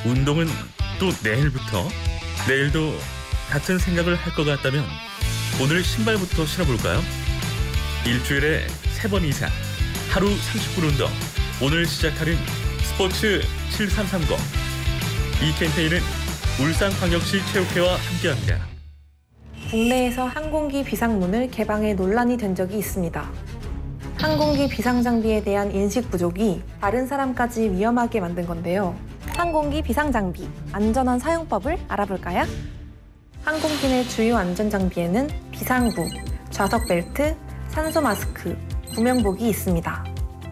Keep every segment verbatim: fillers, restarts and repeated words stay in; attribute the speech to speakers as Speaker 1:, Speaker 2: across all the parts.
Speaker 1: 운동은 또 내일부터? 내일도 같은 생각을 할 것 같다면 오늘 신발부터 신어볼까요? 일주일에 세 번 이상 하루 삼십 분 운동, 오늘 시작하는 스포츠 칠삼삼공. 이 캠페인은 울산광역시 체육회와 함께합니다.
Speaker 2: 국내에서 항공기 비상문을 개방해 논란이 된 적이 있습니다. 항공기 비상장비에 대한 인식 부족이 다른 사람까지 위험하게 만든 건데요. 항공기 비상장비, 안전한 사용법을 알아볼까요? 항공기 내 주요 안전장비에는 비상구, 좌석 벨트, 산소 마스크, 구명복이 있습니다.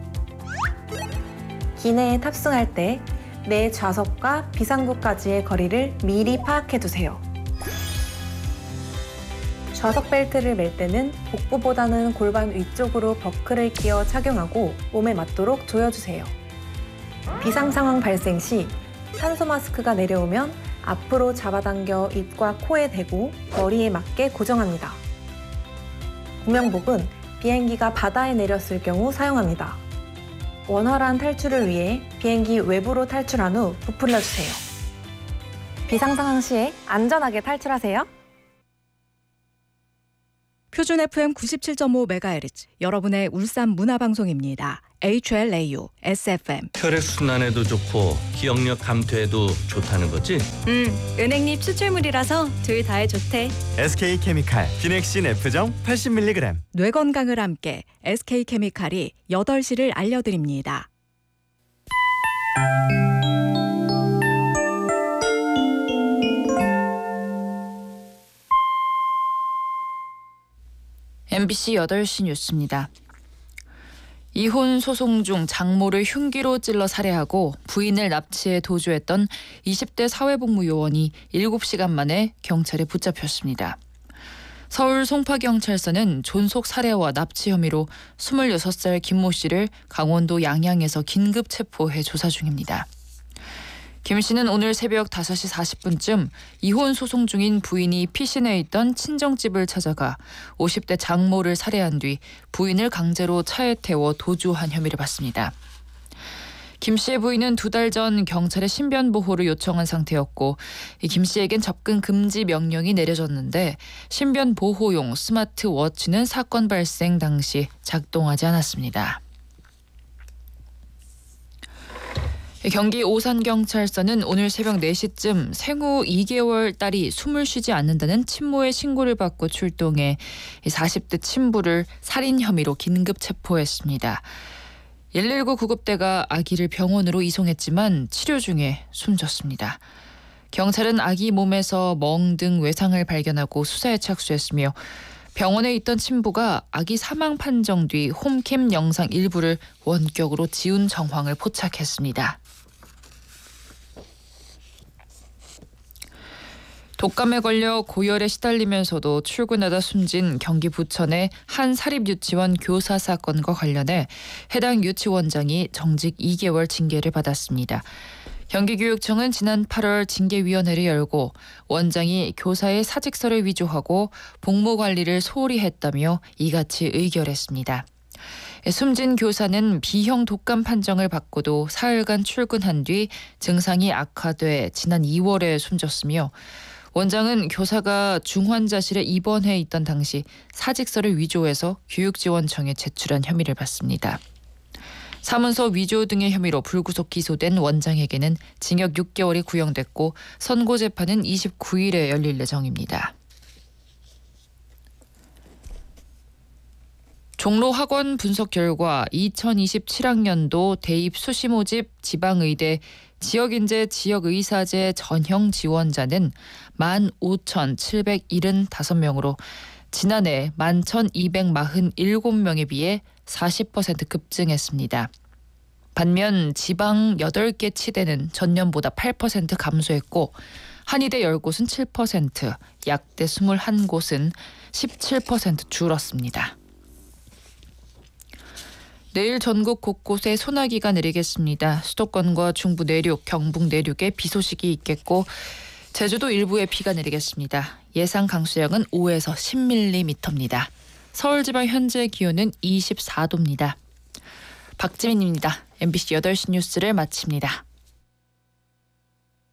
Speaker 2: 기내에 탑승할 때 내 좌석과 비상구까지의 거리를 미리 파악해두세요. 좌석 벨트를 멜 때는 복부보다는 골반 위쪽으로 버클을 끼워 착용하고 몸에 맞도록 조여주세요. 비상 상황 발생 시 산소 마스크가 내려오면 앞으로 잡아당겨 입과 코에 대고 머리에 맞게 고정합니다. 구명복은 비행기가 바다에 내렸을 경우 사용합니다. 원활한 탈출을 위해 비행기 외부로 탈출한 후 부풀려주세요. 비상 상황 시에 안전하게 탈출하세요.
Speaker 3: 표준 에프엠 구십칠 점 오 메가헤르츠 여러분의 울산 문화방송입니다. 에이치엘에이유, 에스에프엠.
Speaker 4: 혈액순환에도 좋고 기억력 감퇴에도 좋다는 거지?
Speaker 5: 음, 은행잎 추출물이라서 둘 다에 좋대.
Speaker 6: 에스케이케미칼 기넥신 F정 팔십 밀리그램.
Speaker 3: 뇌 건강을 함께 에스케이케미칼이 여덟 시를 알려드립니다.
Speaker 7: 엠비씨 여덟 시 뉴스입니다. 이혼 소송 중 장모를 흉기로 찔러 살해하고 부인을 납치해 도주했던 이십 대 사회복무요원이 일곱 시간 만에 경찰에 붙잡혔습니다. 서울 송파경찰서는 존속 살해와 납치 혐의로 스물여섯 살 김모 씨를 강원도 양양에서 긴급 체포해 조사 중입니다. 김 씨는 오늘 새벽 다섯 시 사십 분쯤 이혼 소송 중인 부인이 피신해 있던 친정집을 찾아가 오십 대 장모를 살해한 뒤 부인을 강제로 차에 태워 도주한 혐의를 받습니다. 김 씨의 부인은 두 달 전 경찰에 신변 보호를 요청한 상태였고 김 씨에겐 접근 금지 명령이 내려졌는데 신변 보호용 스마트워치는 사건 발생 당시 작동하지 않았습니다. 경기 오산경찰서는 오늘 새벽 네 시쯤 생후 이 개월 딸이 숨을 쉬지 않는다는 친모의 신고를 받고 출동해 사십 대 친부를 살인 혐의로 긴급 체포했습니다. 일일구 구급대가 아기를 병원으로 이송했지만 치료 중에 숨졌습니다. 경찰은 아기 몸에서 멍 등 외상을 발견하고 수사에 착수했으며 병원에 있던 친부가 아기 사망 판정 뒤 홈캠 영상 일부를 원격으로 지운 정황을 포착했습니다. 독감에 걸려 고열에 시달리면서도 출근하다 숨진 경기 부천의 한 사립유치원 교사 사건과 관련해 해당 유치원장이 정직 이 개월 징계를 받았습니다. 경기교육청은 지난 팔월 징계위원회를 열고 원장이 교사의 사직서를 위조하고 복무 관리를 소홀히 했다며 이같이 의결했습니다. 숨진 교사는 B형 독감 판정을 받고도 사흘간 출근한 뒤 증상이 악화돼 지난 이월에 숨졌으며 원장은 교사가 중환자실에 입원해 있던 당시 사직서를 위조해서 교육지원청에 제출한 혐의를 받습니다. 사문서 위조 등의 혐의로 불구속 기소된 원장에게는 징역 육 개월이 구형됐고 선고재판은 이십구 일에 열릴 예정입니다. 종로 학원 분석 결과 이천이십칠 학년도 대입 수시 모집 지방의대 지역인재 지역의사제 전형 지원자는 만 오천칠백칠십오 명으로 지난해 만 천이백사십칠 명에 비해 사십 퍼센트 급증했습니다. 반면 지방 여덟 개 치대는 전년보다 팔 퍼센트 감소했고 한의대 열 곳은 칠 퍼센트, 약대 이십일 곳은 십칠 퍼센트 줄었습니다. 내일 전국 곳곳에 소나기가 내리겠습니다. 수도권과 중부 내륙, 경북 내륙에 비 소식이 있겠고 제주도 일부에 비가 내리겠습니다. 예상 강수량은 오에서 십 밀리미터입니다. 서울 지방 현재 기온은 이십사 도입니다. 박지민입니다. 엠비씨 여덟 시 뉴스를 마칩니다.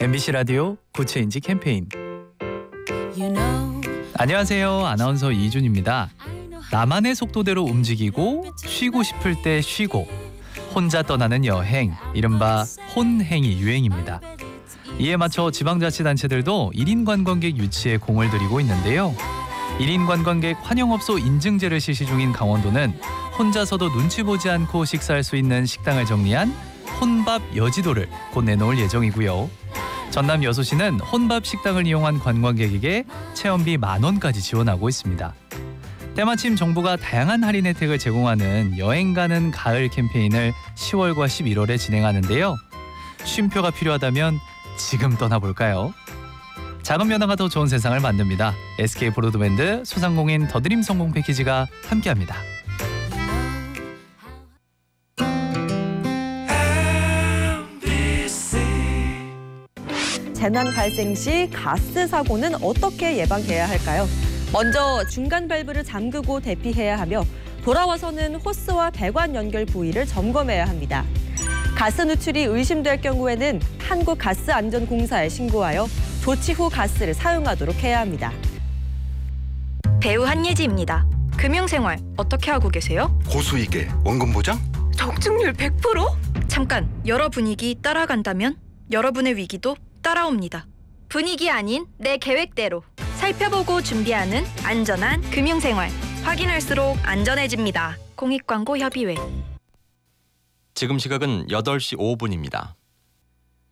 Speaker 8: 엠비씨 라디오 구체인지 캠페인. 안녕하세요. 아나운서 이준입니다. 나만의 속도대로 움직이고 쉬고 싶을 때 쉬고 혼자 떠나는 여행, 이른바 혼행이 유행입니다. 이에 맞춰 지방자치단체들도 일 인 관광객 유치에 공을 들이고 있는데요. 일 인 관광객 환영업소 인증제를 실시 중인 강원도는 혼자서도 눈치 보지 않고 식사할 수 있는 식당을 정리한 혼밥 여지도를 곧 내놓을 예정이고요. 전남 여수시는 혼밥 식당을 이용한 관광객에게 체험비 만 원까지 지원하고 있습니다. 때마침 정부가 다양한 할인 혜택을 제공하는 여행 가는 가을 캠페인을 시월과 십일월에 진행하는데요. 쉼표가 필요하다면 지금 떠나볼까요? 작은 변화가 더 좋은 세상을 만듭니다. 에스케이 브로드밴드 소상공인 더드림 성공 패키지가 함께합니다.
Speaker 9: 재난 발생 시 가스 사고는 어떻게 예방해야 할까요? 먼저 중간 밸브를 잠그고 대피해야 하며 돌아와서는 호스와 배관 연결 부위를 점검해야 합니다. 가스 누출이 의심될 경우에는 한국가스안전공사에 신고하여 조치 후 가스를 사용하도록 해야 합니다.
Speaker 10: 배우 한예지입니다. 금융생활 어떻게 하고 계세요?
Speaker 11: 고수익에 원금 보장?
Speaker 10: 적중률 백 퍼센트? 잠깐, 여러 분위기 따라간다면 여러분의 위기도 따라옵니다. 분위기 아닌 내 계획대로 살펴보고 준비하는 안전한 금융생활. 확인할수록 안전해집니다. 공익광고협의회.
Speaker 4: 지금 시각은 여덟 시 오 분입니다.